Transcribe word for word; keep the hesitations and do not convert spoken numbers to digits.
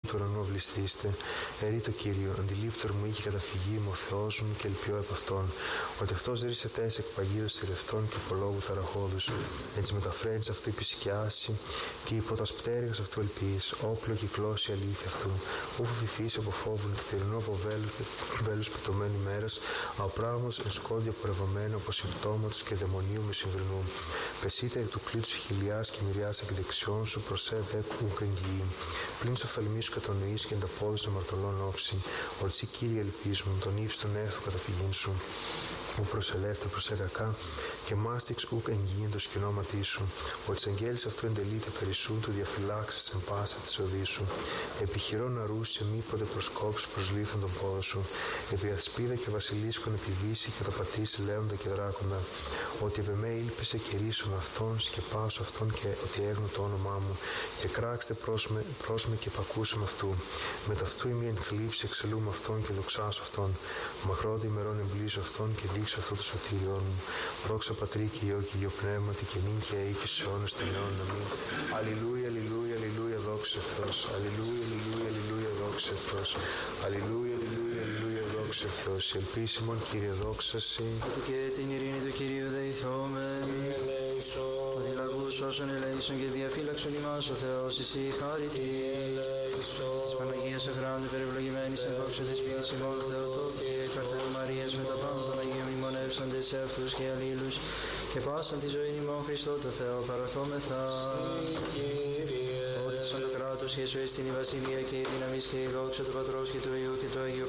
του ουρανού αυλιστήστε. Ερεί το Κύριο, αντιλήπτορ μου είχε καταφυγή μου ο Θεός μου και ελπιώ επ' αυτόν. Ότι αυτός ρίσε εκ παγίδος θηρευτών και υπολόγου ταραχώδους. Έτσι με τα φρέντς αυτού επισκιάσει και υπό τα σπτέρυγας αυτού ελπίς. Όπλο κυκλώσει η αλήθεια αυτού. Ου φοβηθείς από φόβουν και τερινού από βέλους πετωμένου ημέρας. Αοπράγματος εν σκόντια πορευωμένο από συμπτώματος και δαιμονίου με συμβρινού. Πεσίτε εκ του κλήτους χιλιάς και μυριάς εκ δεξιών σου προσέβε ουκ εγγυή. Πλην σ' ωφελμί σου κατονοείς και εν τα πόδι σου αμαρτωλών όψη. Ότι σοι Κύριε ελπίς μου, τον ύψιστον έρθω καταφυγήν σου. Ου προσελεύτε προς κακά και μάστιξ ουκ εγγύην το σκηνώματί σου. Ότι αγγέλης αυτού εντελείται περισσού, του διαφυλάξεις εν πάσα της οδή σου. Επιχειρώ να ρούσε μήποτε προσκόψει προσλήθων τον πόδο σου. Επί ασπίδα και βασιλίσκον επιβήσει και το πατήσει λέοντα και δράκοντα. Ότι επ' εμέ ήλπισε και ρίσω με αυτόν, σκεπάσω αυτόν και ότι έγνω το όνομά μου. Και κράξτε προς με, προς με και πακούσε με αυτού. Με ταυτού ημί εν θλίψη εξελούμε αυτόν και δοξάσω αυτόν. Μαχρόντι ημερών εμπλήσω αυτόν και δείξω αυτό το σωτήριόν μου. Δόξα Πατρί και Υιό και Υιό Πνεύματι και νυν και αεί και στους αιώνες των αιώνων. Αμήν. Αλληλούια, αλληλούια, αλληλούια, δόξα Θεός. Αλληλούια, αλληλούια, αλληλούια, δόξα Θεός. Αλληλούια, αλληλούια, αλληλούια, δόξα Θεός. Ελπίσιμον Κύριε δόξα Συ. Και την ειρήνη του Κυρίου δεηθόμεν. Ότι λαγούς όσων ελέησον και διαφύλαξον ημάς ο Θεός εσύ χάρητη. Της Παναγίας Αχράντου περιευλογημένης εν δόξα της ποιής ημών Θεοτόκη και Καρτέλ Μαρίας με τα πάντα των Αγίων μνημονεύσαντες σε αυτούς και αλλήλους και πάσαν τη ζωή ημών Χριστό το Θεό παραθόμεθα. Ότι σαν το κράτος και η ζωή στην η βασιλεία και η δύναμη και η δόξα του Πατρός και του Υιού και του Αγίου